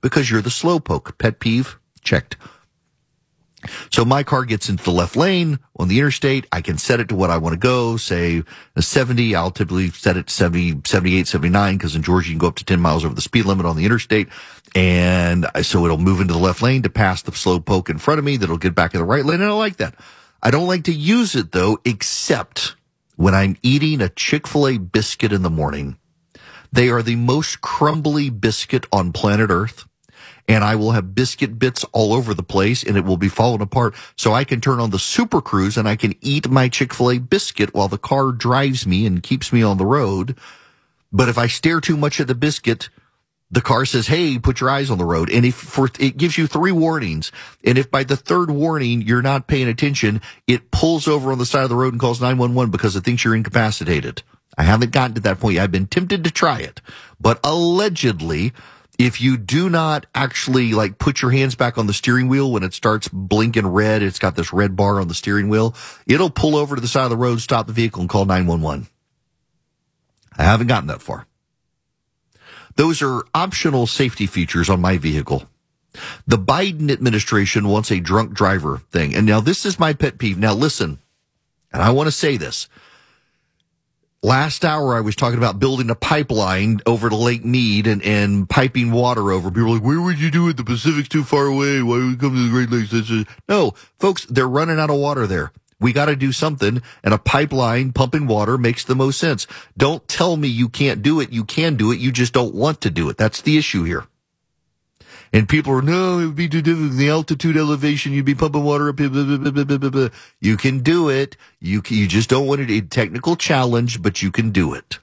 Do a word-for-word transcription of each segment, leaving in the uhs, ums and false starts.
because you're the slowpoke. Pet peeve, checked. So my car gets into the left lane on the interstate. I can set it to what I want to go, say a seventy. I'll typically set it to seventy, seventy-eight, seventy-nine, because in Georgia you can go up to ten miles over the speed limit on the interstate. And so it'll move into the left lane to pass the slow poke in front of me. That'll get back in the right lane. And I like that. I don't like to use it though, except when I'm eating a Chick-fil-A biscuit in the morning. They are the most crumbly biscuit on planet Earth. And I will have biscuit bits all over the place, and it will be falling apart. So I can turn on the Super Cruise, and I can eat my Chick-fil-A biscuit while the car drives me and keeps me on the road. But if I stare too much at the biscuit, the car says, hey, put your eyes on the road. And if for, it gives you three warnings. And if by the third warning you're not paying attention, it pulls over on the side of the road and calls nine one one because it thinks you're incapacitated. I haven't gotten to that point yet. I've been tempted to try it. But allegedly, if you do not actually like put your hands back on the steering wheel when it starts blinking red, it's got this red bar on the steering wheel, it'll pull over to the side of the road, stop the vehicle, and call nine one one. I haven't gotten that far. Those are optional safety features on my vehicle. The Biden administration wants a drunk driver thing. And now this is my pet peeve. Now listen, and I want to say this. Last hour, I was talking about building a pipeline over to Lake Mead and, and piping water over. People are like, where would you do it? The Pacific's too far away. Why would we come to the Great Lakes? No, folks, they're running out of water there. We got to do something, and a pipeline pumping water makes the most sense. Don't tell me you can't do it. You can do it. You just don't want to do it. That's the issue here. And people are, no, it would be too difficult. The altitude elevation, you'd be pumping water up here. Blah, blah, blah, blah, blah, blah. You can do it. You can, you just don't want it. A technical challenge, but you can do it.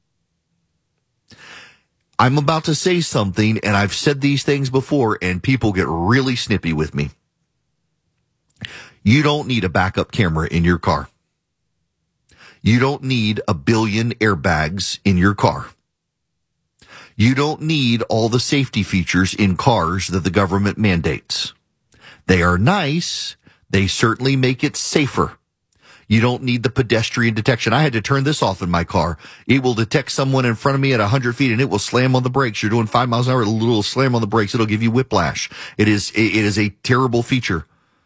I'm about to say something, and I've said these things before, and people get really snippy with me. You don't need a backup camera in your car. You don't need a billion airbags in your car. You don't need all the safety features in cars that the government mandates. They are nice. They certainly make it safer. You don't need the pedestrian detection. I had to turn this off in my car. It will detect someone in front of me at one hundred feet, and it will slam on the brakes. You're doing five miles an hour, it'll slam on the brakes. It'll give you whiplash. It is, it is a terrible feature.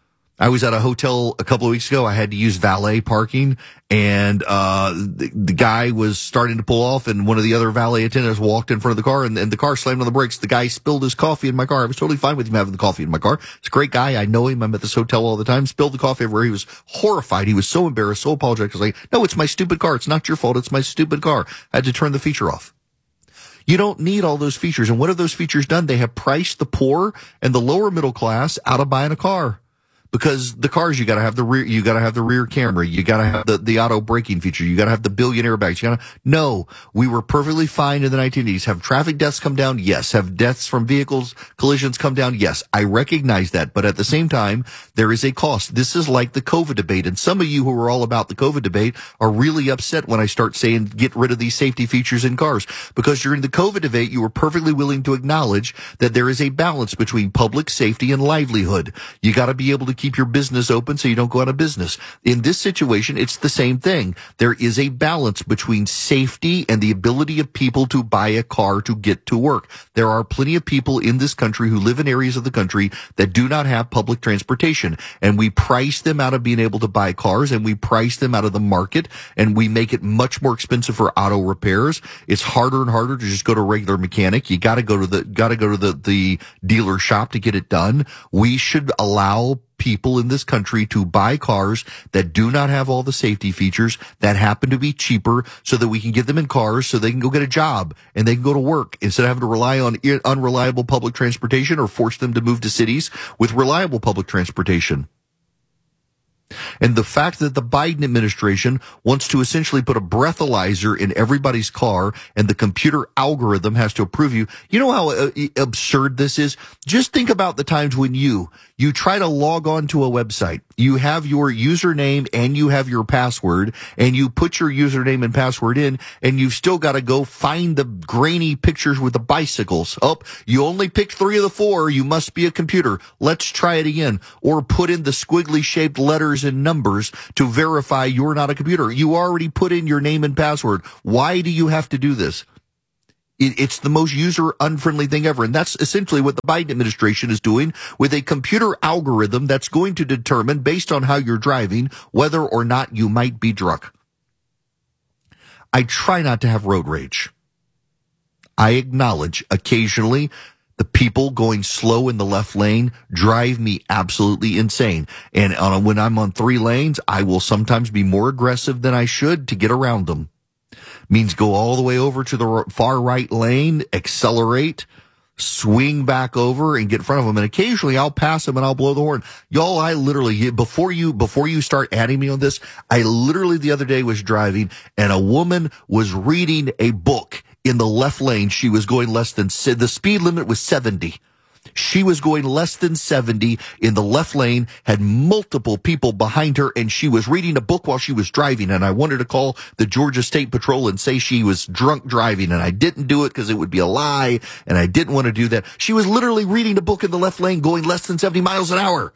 I was at a hotel a couple of weeks ago. I had to use valet parking, and uh the, the guy was starting to pull off, and one of the other valet attendants walked in front of the car, and, and the car slammed on the brakes. The guy spilled his coffee in my car. I was totally fine with him having the coffee in my car. He's a great guy. I know him. I'm at this hotel all the time. Spilled the coffee everywhere. He was horrified. He was so embarrassed, so apologetic. I was like, no, it's my stupid car. It's not your fault. It's my stupid car. I had to turn the feature off. You don't need all those features. And what have those features done? They have priced the poor and the lower middle class out of buying a car. Because the cars, you gotta have the rear, you gotta have the rear camera, you gotta have the, the auto braking feature, you gotta have the billion airbags, you gotta, no, we were perfectly fine in the nineteen eighties. Have traffic deaths come down? Yes. Have deaths from vehicles, collisions come down? Yes. I recognize that, but at the same time, there is a cost. This is like the COVID debate, and some of you who are all about the COVID debate are really upset when I start saying get rid of these safety features in cars. Because during the COVID debate, you were perfectly willing to acknowledge that there is a balance between public safety and livelihood. You gotta be able to keep your business open so you don't go out of business. In this situation, it's the same thing. There is a balance between safety and the ability of people to buy a car to get to work. There are plenty of people in this country who live in areas of the country that do not have public transportation, and we price them out of being able to buy cars, and we price them out of the market, and we make it much more expensive for auto repairs. It's harder and harder to just go to a regular mechanic. You got to go to the got to go to the the dealer shop to get it done. We should allow people in this country to buy cars that do not have all the safety features, that happen to be cheaper, so that we can get them in cars so they can go get a job and they can go to work instead of having to rely on unreliable public transportation or force them to move to cities with reliable public transportation. And the fact that the Biden administration wants to essentially put a breathalyzer in everybody's car and the computer algorithm has to approve you. You know how uh, absurd this is? Just think about the times when you, you try to log on to a website. You have your username and you have your password, and you put your username and password in, and you've still got to go find the grainy pictures with the bicycles. Oh, you only picked three of the four. You must be a computer. Let's try it again. Or put in the squiggly shaped letters and numbers to verify you're not a computer. You already put in your name and password. Why do you have to do this? It, it's the most user unfriendly thing ever. And that's essentially what the Biden administration is doing with a computer algorithm that's going to determine, based on how you're driving, whether or not you might be drunk. I try not to have road rage. I acknowledge occasionally the people going slow in the left lane drive me absolutely insane. And uh, when I'm on three lanes, I will sometimes be more aggressive than I should to get around them. Means go all the way over to the far right lane, accelerate, swing back over and get in front of them. And occasionally I'll pass them and I'll blow the horn. Y'all, I literally, before you, before you start adding me on this, I literally the other day was driving and a woman was reading a book in the left lane. She was going less than, the speed limit was seventy. She was going less than seventy in the left lane, had multiple people behind her, and she was reading a book while she was driving. And I wanted to call the Georgia State Patrol and say she was drunk driving, and I didn't do it because it would be a lie, and I didn't want to do that. She was literally reading a book in the left lane going less than seventy miles an hour.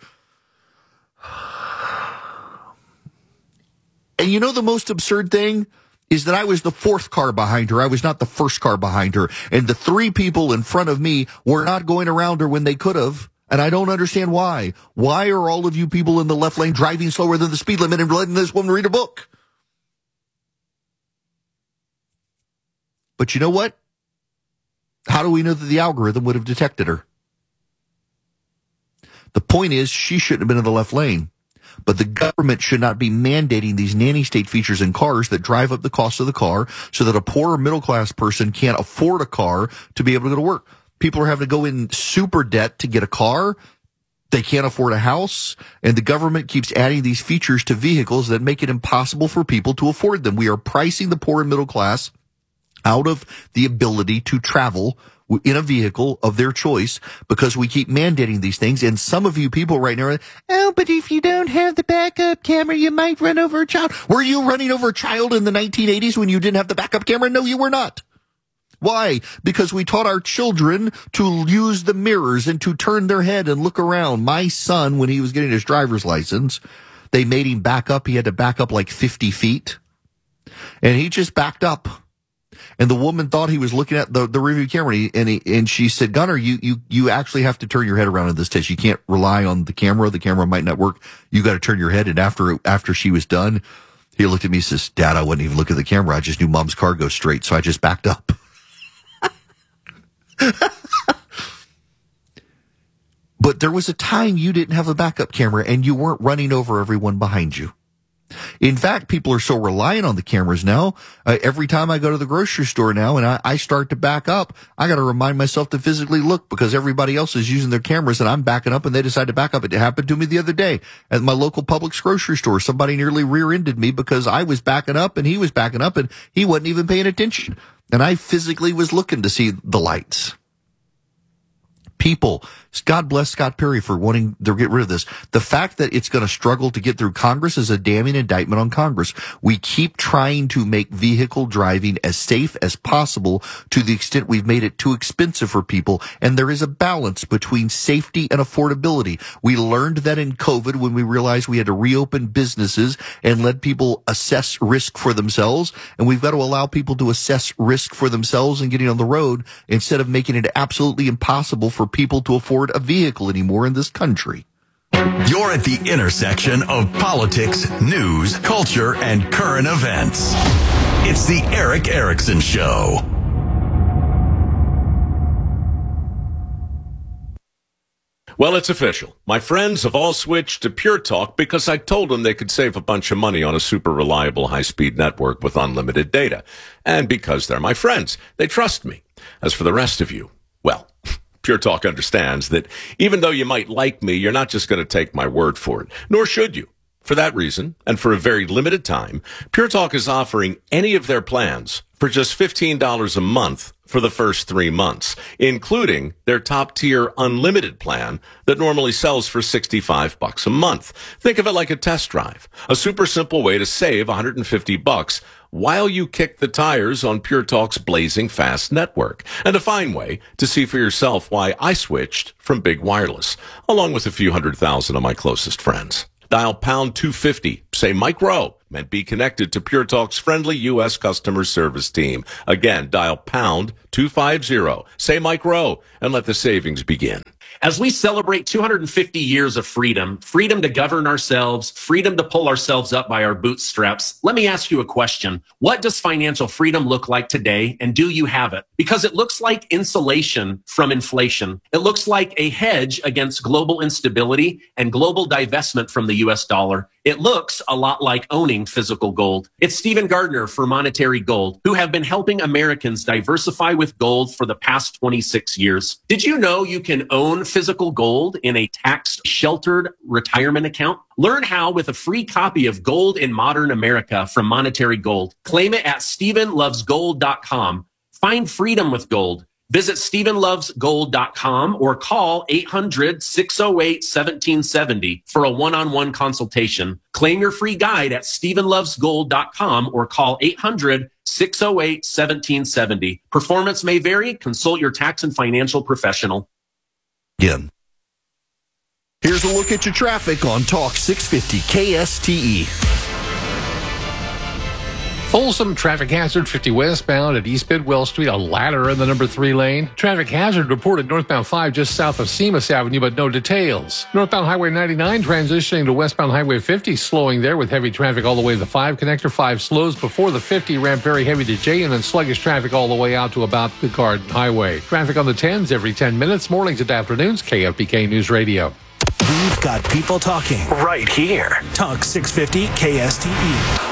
And you know the most absurd thing? Is that I was the fourth car behind her. I was not the first car behind her. And the three people in front of me were not going around her when they could have. And I don't understand why. Why are all of you people in the left lane driving slower than the speed limit and letting this woman read a book? But you know what? How do we know that the algorithm would have detected her? The point is, she shouldn't have been in the left lane. But the government should not be mandating these nanny state features in cars that drive up the cost of the car so that a poor or middle class person can't afford a car to be able to go to work. People are having to go in super debt to get a car. They can't afford a house. And the government keeps adding these features to vehicles that make it impossible for people to afford them. We are pricing the poor and middle class out of the ability to travel in a vehicle of their choice because we keep mandating these things. And some of you people right now are, oh, but if you don't have the backup camera, you might run over a child. Were you running over a child in the nineteen eighties when you didn't have the backup camera? No, you were not. Why? Because we taught our children to use the mirrors and to turn their head and look around. My son, when he was getting his driver's license, they made him back up. He had to back up like fifty feet. And he just backed up. And the woman thought he was looking at the, the rearview camera, and he, and she said, Gunner, you, you, you actually have to turn your head around in this test. You can't rely on the camera. The camera might not work. You got to turn your head. And after, after she was done, he looked at me and says, Dad, I wouldn't even look at the camera. I just knew Mom's car goes straight. So I just backed up. But there was a time you didn't have a backup camera and you weren't running over everyone behind you. In fact, people are so reliant on the cameras now. Uh, every time I go to the grocery store now and I, I start to back up, I got to remind myself to physically look because everybody else is using their cameras and I'm backing up and they decide to back up. It happened to me the other day at my local Publix grocery store. Somebody nearly rear-ended me because I was backing up and he was backing up and he wasn't even paying attention. And I physically was looking to see the lights. People, God bless Scott Perry for wanting to get rid of this. The fact that it's going to struggle to get through Congress is a damning indictment on Congress. We keep trying to make vehicle driving as safe as possible to the extent we've made it too expensive for people. And there is a balance between safety and affordability. We learned that in COVID when we realized we had to reopen businesses and let people assess risk for themselves. And we've got to allow people to assess risk for themselves and getting on the road instead of making it absolutely impossible for people to afford a vehicle anymore in this country. You're at the intersection of politics, news, culture, and current events. It's the Erick Erickson Show. Well, it's official. My friends have all switched to Pure Talk because I told them they could save a bunch of money on a super reliable high-speed network with unlimited data. And because they're my friends, they trust me. As for the rest of you, well, Pure Talk understands that even though you might like me, you're not just going to take my word for it, nor should you. For that reason, and for a very limited time, Pure Talk is offering any of their plans for just fifteen dollars a month for the first three months, including their top-tier unlimited plan that normally sells for sixty-five bucks a month. Think of it like a test drive, a super simple way to save one hundred fifty bucks while you kick the tires on Pure Talk's blazing fast network, and a fine way to see for yourself why I switched from big wireless, along with a few hundred thousand of my closest friends. Dial pound two fifty, Say Mike Rowe and be connected to Pure Talk's friendly U S customer service team. Again, dial pound two fifty. Say Mike Rowe and let the savings begin. As we celebrate two hundred fifty years of freedom, freedom to govern ourselves, freedom to pull ourselves up by our bootstraps, let me ask you a question. What does financial freedom look like today, and do you have it? Because it looks like insulation from inflation. It looks like a hedge against global instability and global divestment from the U S dollar. It looks a lot like owning physical gold. It's Stephen Gardner for Monetary Gold, who have been helping Americans diversify with gold for the past twenty-six years. Did you know you can own physical gold in a tax-sheltered retirement account? Learn how with a free copy of Gold in Modern America from Monetary Gold. Claim it at stephen loves gold dot com. Find freedom with gold. Visit stephen loves gold dot com or call eight hundred, six oh eight, one seven seven oh for a one-on-one consultation. Claim your free guide at stephen loves gold dot com or call eight hundred, six oh eight, one seven seven oh. Performance may vary. Consult your tax and financial professional. Again. Here's a look at your traffic on Talk six fifty K S T E. Folsom traffic hazard fifty westbound at East Bidwell Street, a ladder in the number three lane. Traffic hazard reported northbound five just south of Seamus Avenue, but no details. Northbound Highway ninety-nine transitioning to westbound Highway fifty, slowing there with heavy traffic all the way to the five connector. five slows before the fifty ramp, very heavy to J, and then sluggish traffic all the way out to about the Garden Highway. Traffic on the tens every ten minutes, mornings and afternoons, K F B K News Radio. We've got people talking right here. Talk six fifty K S T E.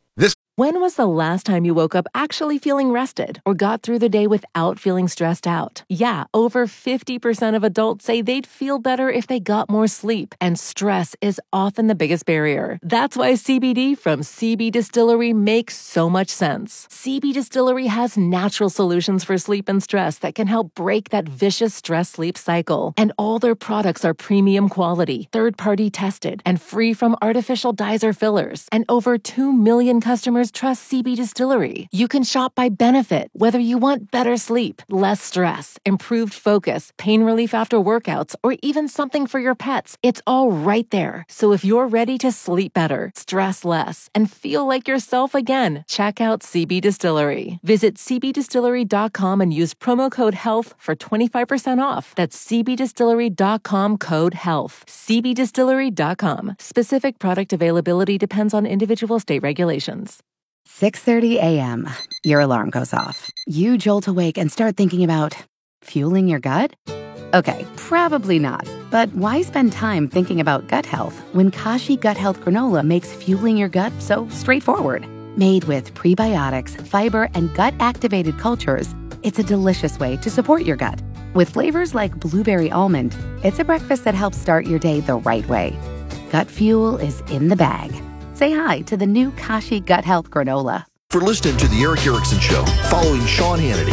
When was the last time you woke up actually feeling rested or got through the day without feeling stressed out? Yeah, over fifty percent of adults say they'd feel better if they got more sleep, and stress is often the biggest barrier. That's why C B D from C B Distillery makes so much sense. C B Distillery has natural solutions for sleep and stress that can help break that vicious stress-sleep cycle. And all their products are premium quality, third-party tested, and free from artificial dyes or fillers. And over two million customers trust C B Distillery. You can shop by benefit, whether you want better sleep, less stress, improved focus, pain relief after workouts, or even something for your pets. It's all right there. So if you're ready to sleep better, stress less, and feel like yourself again, check out C B Distillery. Visit c b distillery dot com and use promo code HEALTH for twenty-five percent off. That's c b distillery dot com code HEALTH. c b distillery dot com. Specific product availability depends on individual state regulations. six thirty a.m. Your alarm goes off. You jolt awake and start thinking about fueling your gut? Okay, probably not. But why spend time thinking about gut health when Kashi Gut Health Granola makes fueling your gut so straightforward? Made with prebiotics, fiber, and gut-activated cultures, it's a delicious way to support your gut. With flavors like blueberry almond, it's a breakfast that helps start your day the right way. Gut fuel is in the bag. Say hi to the new Kashi Gut Health Granola. For listening to The Eric Erickson Show, following Sean Hannity,